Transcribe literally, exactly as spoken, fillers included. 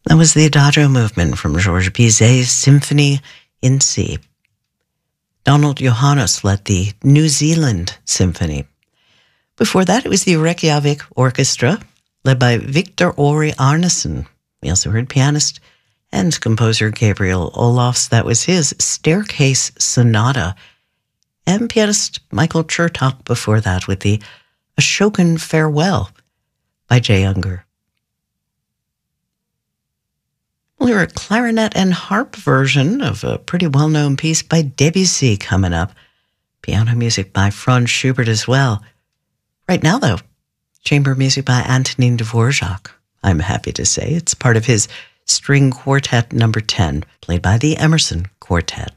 That was the Adagio movement from Georges Bizet's Symphony in C. Donald Johannes led the New Zealand Symphony. Before that, it was the Reykjavik Orchestra, led by Victor Ori Arnesen. We also heard pianist and composer Gabriel Olofs. That was his Staircase Sonata. And pianist Michael Chertok before that with the Ashokan Farewell by Jay Unger. We'll hear a clarinet and harp version of a pretty well-known piece by Debussy coming up. Piano music by Franz Schubert as well. Right now, though, chamber music by Antonin Dvorak. I'm happy to say it's part of his String Quartet number ten, played by the Emerson Quartet.